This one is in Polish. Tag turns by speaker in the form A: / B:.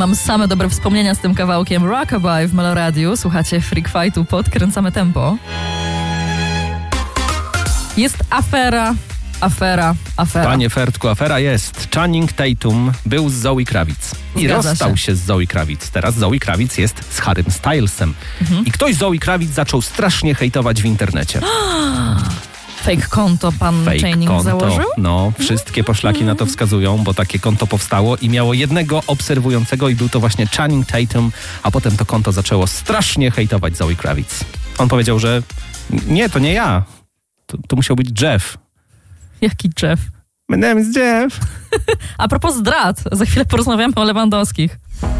A: Mam same dobre wspomnienia z tym kawałkiem Rockabye w Meloradiu. Słuchacie Freak Fightu, podkręcamy tempo. Jest afera.
B: Panie Fertku, afera jest. Channing Tatum był z Zoe Kravitz i rozstał się z Zoe Kravitz. Teraz Zoe Kravitz jest z Harrym Stylesem. I ktoś Zoe Kravitz zaczął strasznie hejtować w internecie.
A: Fake konto pan Channing założył?
B: No, wszystkie poszlaki na to wskazują, bo takie konto powstało i miało jednego obserwującego i był to właśnie Channing Tatum, a potem to konto zaczęło strasznie hejtować Zoe Kravitz. On powiedział, że nie, to nie ja. To musiał być Jeff.
A: Jaki Jeff?
B: My name is Jeff.
A: A propos zdrad, za chwilę porozmawiamy o Lewandowskich.